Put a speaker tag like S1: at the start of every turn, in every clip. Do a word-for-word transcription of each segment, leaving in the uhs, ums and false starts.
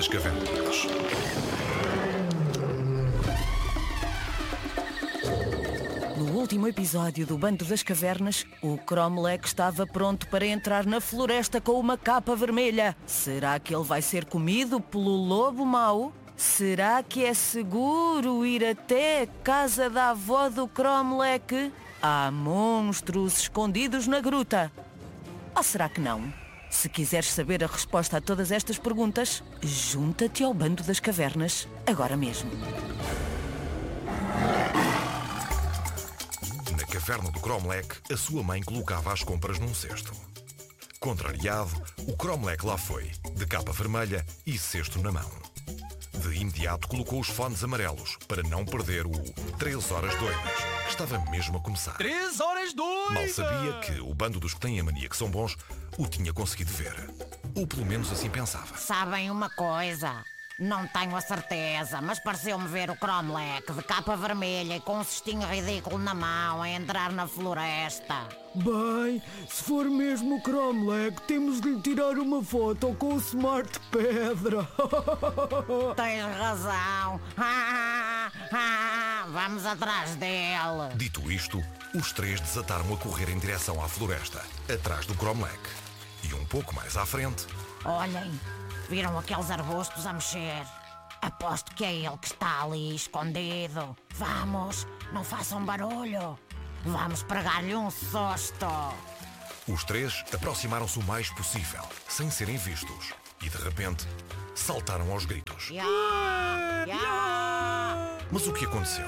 S1: das Cavernas.
S2: No último episódio do Bando das Cavernas, o Cromlech estava pronto para entrar na floresta com uma capa vermelha. Será que ele vai ser comido pelo lobo mau? Será que é seguro ir até a casa da avó do Cromlech? Há monstros escondidos na gruta. Ou será que não? Se quiseres saber a resposta a todas estas perguntas, junta-te ao Bando das Cavernas agora mesmo.
S1: Na caverna do Cromlech, a sua mãe colocava as compras num cesto. Contrariado, o Cromlech lá foi, de capa vermelha e cesto na mão. De imediato colocou os fones amarelos para não perder o três horas doidas, que estava mesmo a começar.
S3: Três horas doidas!
S1: Mal sabia que o bando dos que têm a mania que são bons o tinha conseguido ver. Ou pelo menos assim pensava.
S4: Sabem uma coisa? Não tenho a certeza, mas pareceu-me ver o Cromlech de capa vermelha e com um cestinho ridículo na mão a entrar na floresta.
S3: Bem, se for mesmo o Cromlech, temos de lhe tirar uma foto com o Smart Pedra.
S4: Tens razão. Vamos atrás dele.
S1: Dito isto, os três desataram a correr em direção à floresta, atrás do Cromlech. E um pouco mais à frente...
S4: Olhem, viram aqueles arbustos a mexer? Aposto que é ele que está ali, escondido. Vamos, não façam barulho. Vamos pregar-lhe um susto.
S1: Os três aproximaram-se o mais possível, sem serem vistos. E de repente, saltaram aos gritos.
S4: Ya, ya.
S1: Mas o que aconteceu?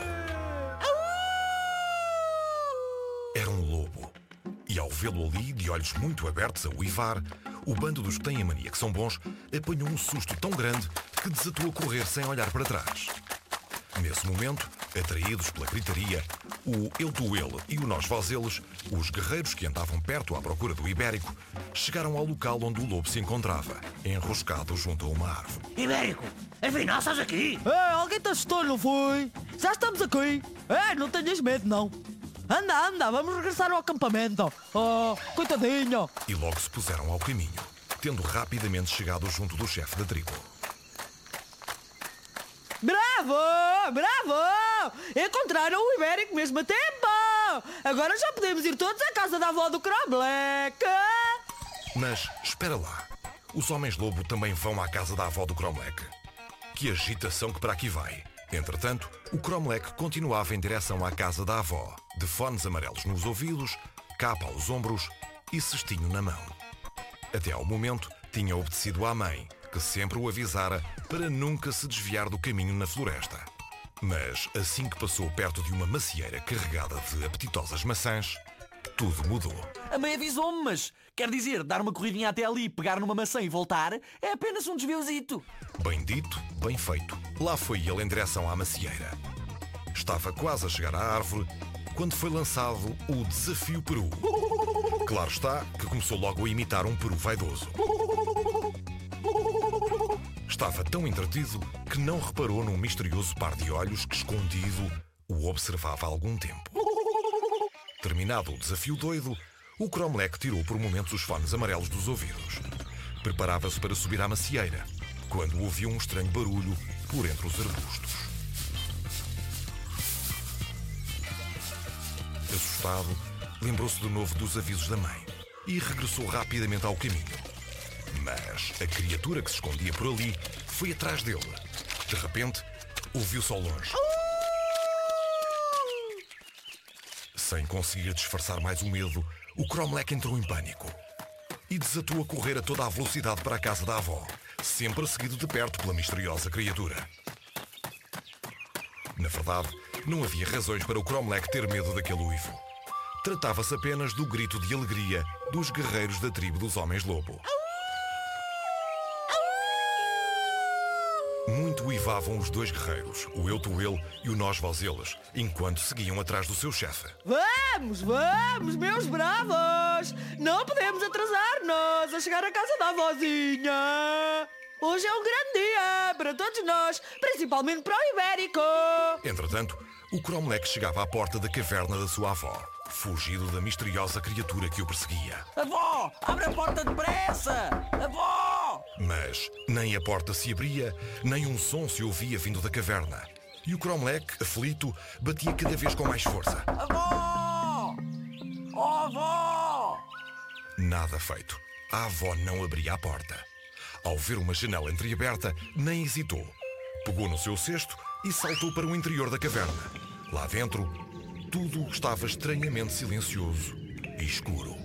S1: Era um lobo. E ao vê-lo ali, de olhos muito abertos a uivar, o bando dos que têm a mania que são bons apanhou um susto tão grande que desatou a correr sem olhar para trás. Nesse momento, atraídos pela gritaria, o eu tu ele e o nós vós eles, os guerreiros que andavam perto à procura do Ibérico, chegaram ao local onde o lobo se encontrava, enroscado junto a uma árvore.
S5: Ibérico, afinal estás aqui?
S3: É, alguém te assustou, não foi? Já estamos aqui. É, não tenhas medo, não. Anda, anda, vamos regressar ao acampamento. Oh, coitadinho.
S1: E logo se puseram ao caminho, tendo rapidamente chegado junto do chefe da tribo.
S3: Bravo, bravo! Encontraram o Ibérico mesmo a tempo! Agora já podemos ir todos à casa da avó do Cromlech.
S1: Mas, espera lá, os homens-lobo também vão à casa da avó do Cromlech. Que agitação que para aqui vai! Entretanto, o Cromlech continuava em direção à casa da avó, de fones amarelos nos ouvidos, capa aos ombros e cestinho na mão. Até ao momento, tinha obedecido à mãe, que sempre o avisara para nunca se desviar do caminho na floresta. Mas, assim que passou perto de uma macieira carregada de apetitosas maçãs, tudo mudou.
S6: A mãe avisou-me, mas quer dizer, dar uma corridinha até ali, pegar numa maçã e voltar, é apenas um desviozito.
S1: Bem dito, bem feito. Lá foi ele em direção à macieira. Estava quase a chegar à árvore quando foi lançado o Desafio Peru. Claro está que começou logo a imitar um peru vaidoso. Estava tão entretido que não reparou num misterioso par de olhos que, escondido, o observava há algum tempo. Terminado o desafio doido, o Cromlech tirou por momentos os fones amarelos dos ouvidos. Preparava-se para subir à macieira, quando ouviu um estranho barulho por entre os arbustos. Assustado, lembrou-se de novo dos avisos da mãe e regressou rapidamente ao caminho. Mas a criatura que se escondia por ali foi atrás dele. De repente, ouviu-se ao longe. Sem conseguir disfarçar mais o medo, o Cromlech entrou em pânico e desatou a correr a toda a velocidade para a casa da avó, sempre seguido de perto pela misteriosa criatura. Na verdade, não havia razões para o Cromlech ter medo daquele uivo. Tratava-se apenas do grito de alegria dos guerreiros da tribo dos Homens-Lobo. Muito uivavam os dois guerreiros, o eu tu ele e o nós vós eles, enquanto seguiam atrás do seu chefe.
S3: Vamos, vamos, meus bravos! Não podemos atrasar-nos a chegar à casa da avózinha! Hoje é um grande dia para todos nós, principalmente para o Ibérico!
S1: Entretanto, o Cromlech chegava à porta da caverna da sua avó, fugido da misteriosa criatura que o perseguia.
S6: Avó, abre a porta depressa! Avó!
S1: Mas nem a porta se abria, nem um som se ouvia vindo da caverna. E o Cromlech, aflito, batia cada vez com mais força.
S6: Avó! Oh, avó!
S1: Nada feito. A avó não abria a porta. Ao ver uma janela entreaberta, nem hesitou. Pegou no seu cesto e saltou para o interior da caverna. Lá dentro, tudo estava estranhamente silencioso e escuro.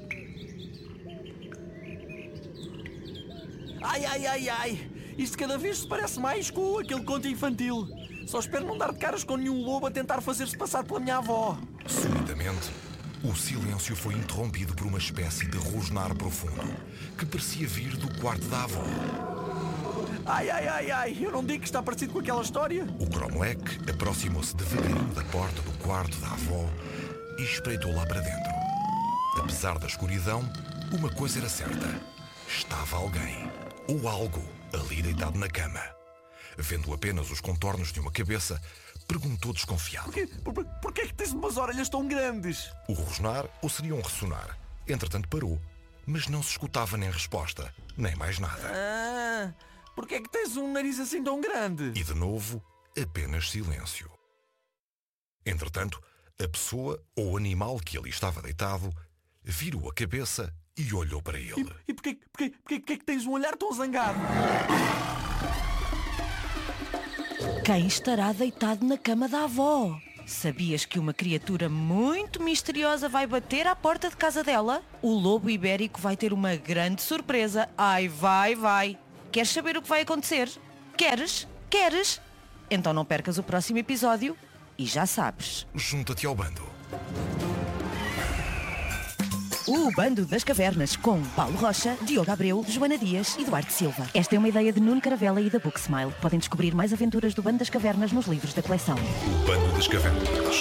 S6: Ai, ai, ai, ai! Isto cada vez se parece mais com aquele conto infantil. Só espero não dar de caras com nenhum lobo a tentar fazer-se passar pela minha avó.
S1: Subitamente, o silêncio foi interrompido por uma espécie de rosnar profundo que parecia vir do quarto da avó.
S6: Ai, ai, ai, ai! Eu não digo que está parecido com aquela história.
S1: O Cromlech aproximou-se devagarinho da porta do quarto da avó e espreitou lá para dentro. Apesar da escuridão, uma coisa era certa. Estava alguém, ou algo, ali deitado na cama. Vendo apenas os contornos de uma cabeça, perguntou desconfiado.
S6: Porquê, por, porquê é que tens umas orelhas tão grandes?
S1: O rosnar ou seria um ressonar? Entretanto parou, mas não se escutava nem resposta, nem mais nada.
S6: Ah, porquê é que tens um nariz assim tão grande?
S1: E de novo, apenas silêncio. Entretanto, a pessoa ou animal que ali estava deitado virou a cabeça e olhou para ele.
S6: E, e porquê, porquê, porquê, porquê é que tens um olhar tão zangado?
S2: Quem estará deitado na cama da avó? Sabias que uma criatura muito misteriosa vai bater à porta de casa dela? O lobo ibérico vai ter uma grande surpresa. Ai, vai, vai. Queres saber o que vai acontecer? Queres? Queres? Então não percas o próximo episódio e já sabes.
S1: Junta-te ao bando.
S2: O Bando das Cavernas, com Paulo Rocha, Diogo Abreu, Joana Dias e Duarte Silva. Esta é uma ideia de Nuno Caravela e da Booksmile. Podem descobrir mais aventuras do Bando das Cavernas nos livros da coleção.
S1: O Bando das Cavernas.